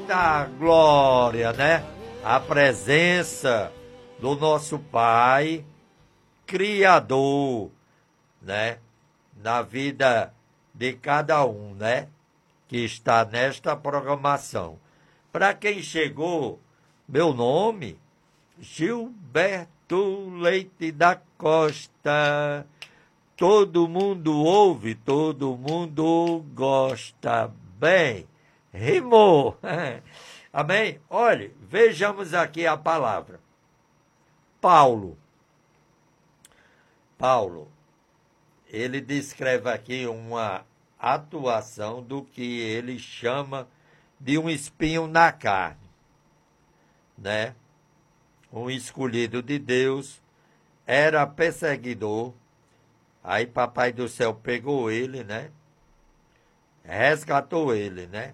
Eita glória, né? A presença do nosso Pai Criador, né? Na vida de cada um, né? Que está nesta programação. Para quem chegou, meu nome, Gilberto Leite da Costa. Todo mundo ouve, todo mundo gosta. Bem, rimou. Amém? Olhe, vejamos aqui a palavra. Paulo, ele descreve aqui uma atuação do que ele chama de um espinho na carne, né? Um escolhido de Deus, era perseguidor. Aí Papai do Céu pegou ele, né? Resgatou ele, né?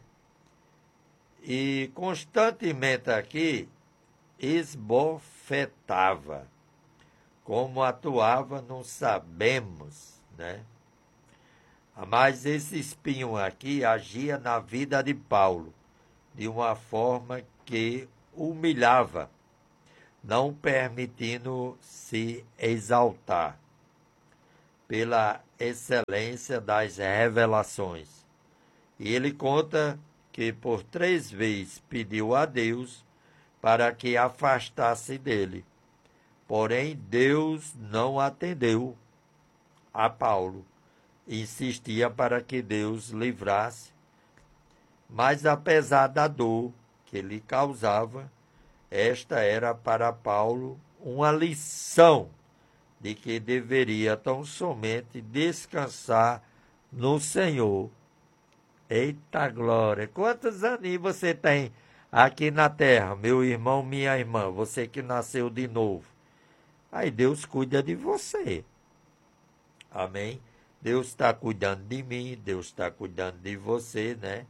E constantemente aqui esbofetava. Como atuava, não sabemos, né? Mas esse espinho aqui agia na vida de Paulo de uma forma que humilhava, não permitindo se exaltar pela excelência das revelações. E ele conta que por 3 vezes pediu a Deus para que afastasse dele. Porém, Deus não atendeu a Paulo. Insistia para que Deus livrasse. Mas apesar da dor que lhe causava, esta era para Paulo uma lição de que deveria tão somente descansar no Senhor. Eita glória! Quantos anos você tem aqui na terra, meu irmão, minha irmã, você que nasceu de novo? Aí Deus cuida de você. Amém? Deus está cuidando de mim, Deus está cuidando de você, né?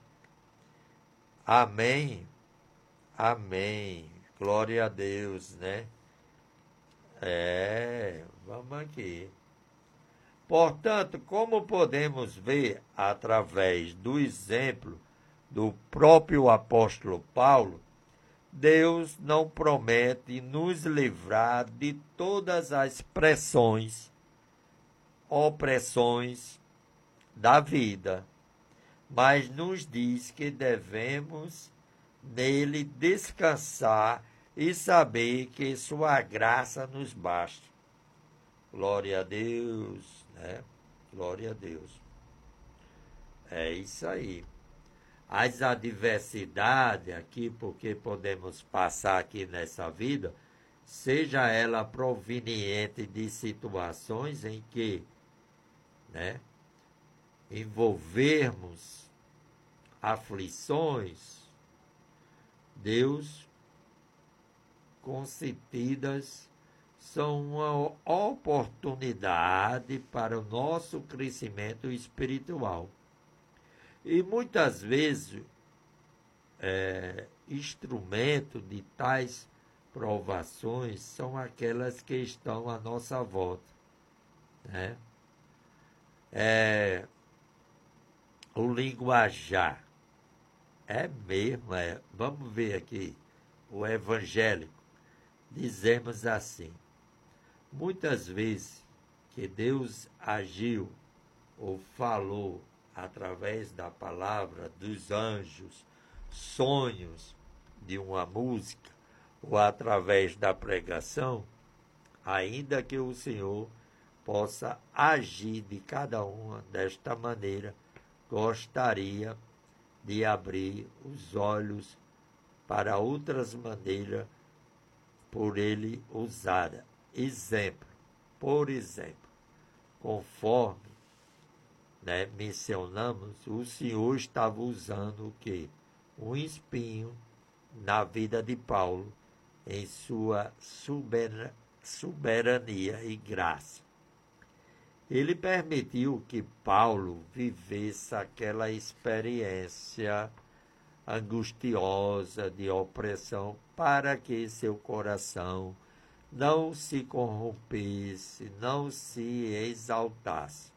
Amém? Amém. Glória a Deus, né? Vamos aqui. Portanto, como podemos ver através do exemplo do próprio apóstolo Paulo, Deus não promete nos livrar de todas as pressões, opressões da vida, mas nos diz que devemos nele descansar e saber que sua graça nos basta. Glória a Deus, né? Glória a Deus. É isso aí. As adversidades aqui, porque podemos passar aqui nessa vida, seja ela proveniente de situações em que, né, envolvermos aflições, Deus concedidas são uma oportunidade para o nosso crescimento espiritual. E muitas vezes, instrumento de tais provações são aquelas que estão à nossa volta, né? O linguajar. Mesmo. Vamos ver aqui, o evangélico. Dizemos assim, muitas vezes que Deus agiu ou falou através da palavra, dos anjos, sonhos de uma música, ou através da pregação, ainda que o Senhor possa agir de cada uma desta maneira, gostaria de abrir os olhos para outras maneiras por ele usada. Por exemplo, conforme, né, mencionamos, o Senhor estava usando o quê? Um espinho na vida de Paulo, em sua soberania e graça. Ele permitiu que Paulo vivesse aquela experiência angustiosa de opressão para que seu coração não se corrompesse, não se exaltasse.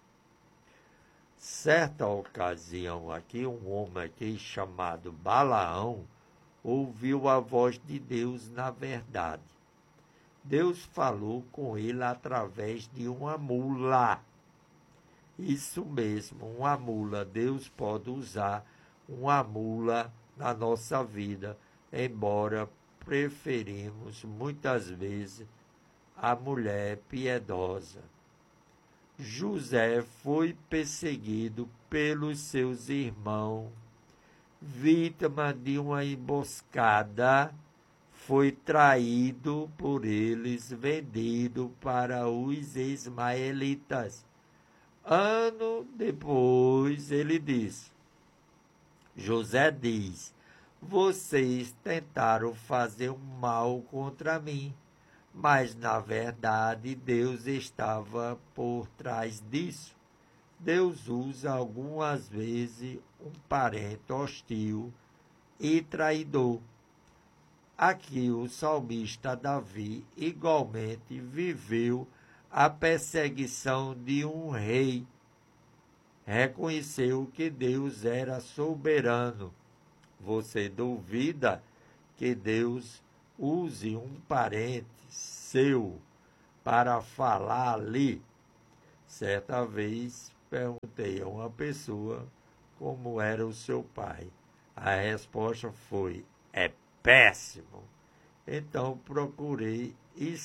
Certa ocasião aqui, um homem aqui chamado Balaão, ouviu a voz de Deus na verdade. Deus falou com ele através de uma mula. Isso mesmo, uma mula. Deus pode usar uma mula na nossa vida, embora preferimos muitas vezes a mulher piedosa. José foi perseguido pelos seus irmãos, vítima de uma emboscada, foi traído por eles, vendido para os ismaelitas. Ano depois, José diz, vocês tentaram fazer um mal contra mim, mas na verdade Deus estava por trás disso. Deus usa algumas vezes um parente hostil e traidor. Aqui o salmista Davi igualmente viveu a perseguição de um rei. Reconheceu que Deus era soberano. Você duvida que Deus use um parente seu para falar ali? Certa vez perguntei a uma pessoa como era o seu pai. A resposta foi, é péssimo. Então procurei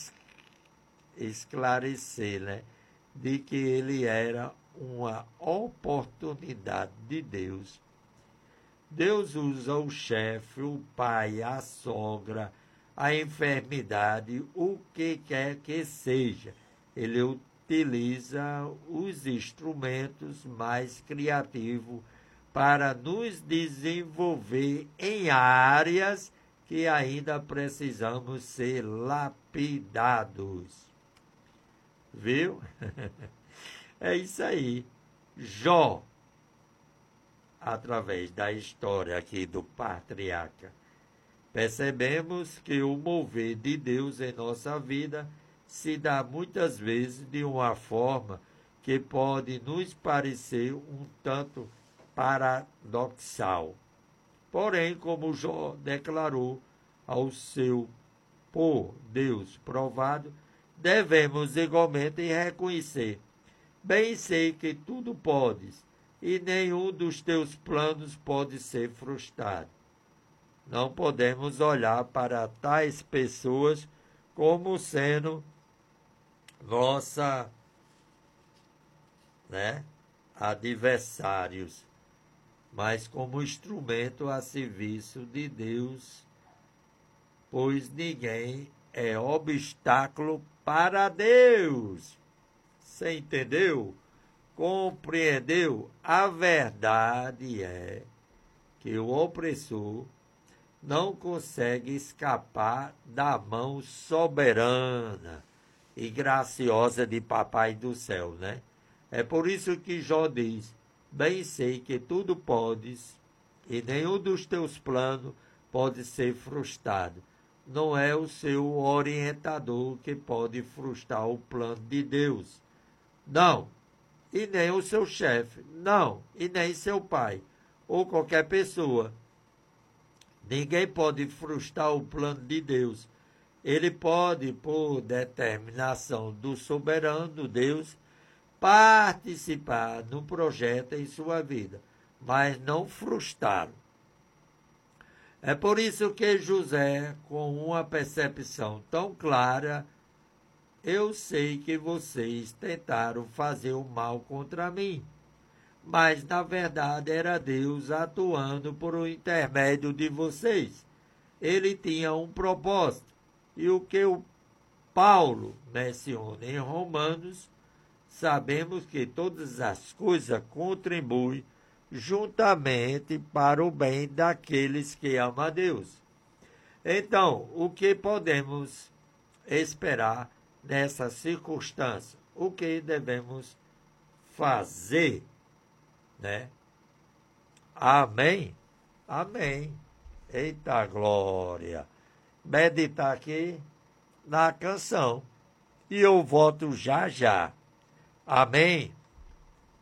esclarecer, de que ele era uma oportunidade de Deus. Deus usa o chefe, o pai, a sogra, a enfermidade, o que quer que seja. Ele utiliza os instrumentos mais criativos para nos desenvolver em áreas que ainda precisamos ser lapidados. Viu? É isso aí. Jó, através da história aqui do patriarca, percebemos que o mover de Deus em nossa vida se dá muitas vezes de uma forma que pode nos parecer um tanto paradoxal. Porém, como Jó declarou ao seu por Deus provado, devemos igualmente reconhecer: bem sei que tudo podes, e nenhum dos teus planos pode ser frustrado. Não podemos olhar para tais pessoas como sendo nossa, adversários, mas como instrumento a serviço de Deus, pois ninguém é obstáculo para Deus. Você entendeu? Compreendeu? A verdade é que o opressor não consegue escapar da mão soberana e graciosa de Papai do Céu, É por isso que Jó diz, bem sei que tudo podes, e nenhum dos teus planos pode ser frustrado. Não é o seu orientador que pode frustrar o plano de Deus. Não. E nem o seu chefe. Não. E nem seu pai. Ou qualquer pessoa. Ninguém pode frustrar o plano de Deus. Ele pode, por determinação do soberano Deus, participar no projeto em sua vida, mas não frustrá-lo. É por isso que José, com uma percepção tão clara, eu sei que vocês tentaram fazer o mal contra mim, mas na verdade era Deus atuando por intermédio de vocês. Ele tinha um propósito, e o que o Paulo menciona em Romanos, sabemos que todas as coisas contribuem juntamente para o bem daqueles que amam a Deus. Então, o que podemos esperar nessa circunstância? O que devemos fazer, Amém? Amém. Eita glória! Meditar aqui na canção. E eu volto já já. Amém?